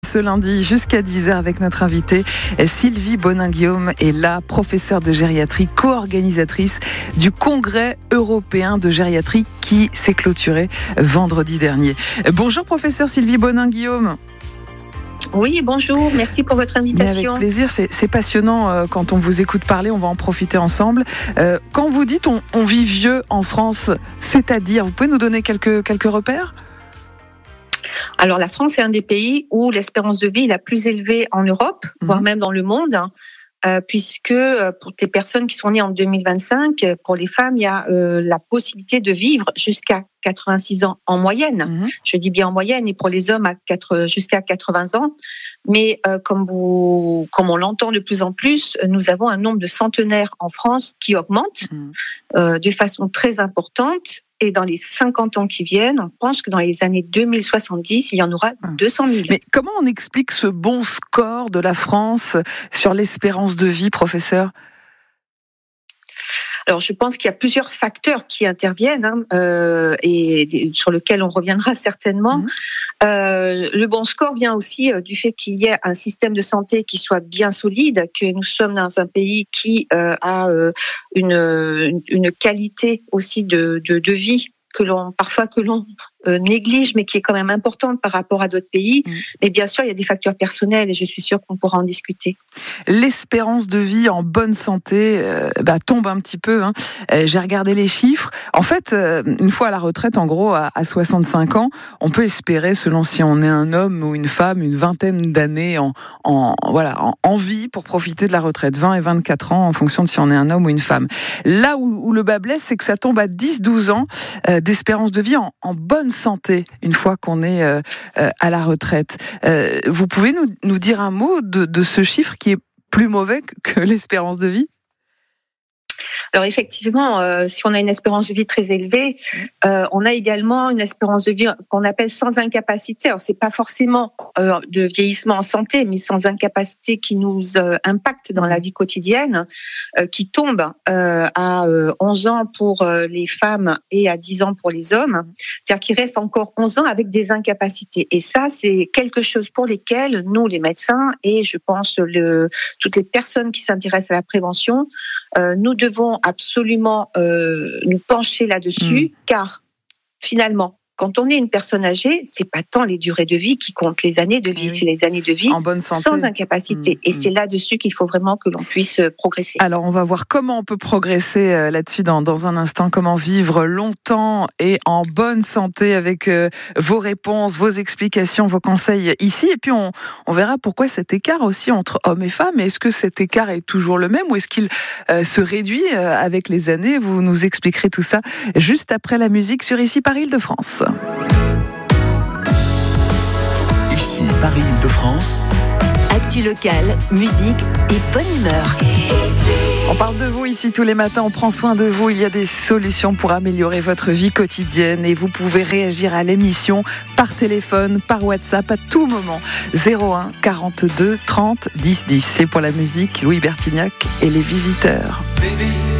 Ce lundi jusqu'à 10h avec notre invitée Sylvie Bonin-Guillaume est la professeure de gériatrie, co-organisatrice du Congrès européen de gériatrie qui s'est clôturé vendredi dernier. Bonjour professeure Sylvie Bonin-Guillaume. Oui, bonjour, merci pour votre invitation. Mais avec plaisir, c'est passionnant quand on vous écoute parler, on va en profiter ensemble. Quand vous dites on vit vieux en France, c'est-à-dire, vous pouvez nous donner quelques repères ? Alors la France est un des pays où l'espérance de vie est la plus élevée en Europe, voire même dans le monde, puisque pour les personnes qui sont nées en 2025, pour les femmes, il y a la possibilité de vivre jusqu'à 86 ans en moyenne. Je dis bien en moyenne, et pour les hommes jusqu'à 80 ans. Mais comme on l'entend de plus en plus, nous avons un nombre de centenaires en France qui augmente de façon très importante. Et dans les 50 ans qui viennent, on pense que dans les années 2070, il y en aura 200 000. Mais comment on explique ce bon score de la France sur l'espérance de vie, professeur ? Alors, je pense qu'il y a plusieurs facteurs qui interviennent et sur lesquels on reviendra certainement. Le bon score vient aussi du fait qu'il y ait un système de santé qui soit bien solide, que nous sommes dans un pays qui a une qualité aussi de vie que l'on néglige, mais qui est quand même importante par rapport à d'autres pays. Mais bien sûr, il y a des facteurs personnels et je suis sûre qu'on pourra en discuter. L'espérance de vie en bonne santé tombe un petit peu. J'ai regardé les chiffres. En fait, une fois à la retraite, en gros, à 65 ans, on peut espérer, selon si on est un homme ou une femme, une vingtaine d'années en vie pour profiter de la retraite. 20 et 24 ans en fonction de si on est un homme ou une femme. Là où le bas blesse, c'est que ça tombe à 10-12 ans d'espérance de vie en bonne santé une fois qu'on est à la retraite. Vous pouvez nous dire un mot de ce chiffre qui est plus mauvais que l'espérance de vie ? Alors effectivement, si on a une espérance de vie très élevée, on a également une espérance de vie qu'on appelle sans incapacité. Alors c'est pas forcément de vieillissement en santé, mais sans incapacité qui nous impacte dans la vie quotidienne, qui tombe à 11 ans pour les femmes et à 10 ans pour les hommes. C'est-à-dire qu'il reste encore 11 ans avec des incapacités. Et ça, c'est quelque chose pour lesquels nous, les médecins, et je pense toutes les personnes qui s'intéressent à la prévention, nous devons absolument nous pencher là-dessus, car finalement, quand on est une personne âgée, c'est pas tant les durées de vie qui comptent, les années de vie, c'est les années de vie en bonne santé, sans incapacité. Et c'est là-dessus qu'il faut vraiment que l'on puisse progresser. Alors, on va voir comment on peut progresser là-dessus dans un instant, comment vivre longtemps et en bonne santé avec vos réponses, vos explications, vos conseils ici. Et puis, on verra pourquoi cet écart aussi entre hommes et femmes. Est-ce que cet écart est toujours le même ou est-ce qu'il se réduit avec les années ? Vous nous expliquerez tout ça juste après la musique sur Ici Paris Île-de-France. Ici Paris Île-de-France. Actu locale, musique et bonne humeur. On parle de vous ici tous les matins, on prend soin de vous. Il y a des solutions pour améliorer votre vie quotidienne et vous pouvez réagir à l'émission par téléphone, par WhatsApp à tout moment. 01 42 30 10 10. C'est pour la musique, Louis Bertignac et les Visiteurs.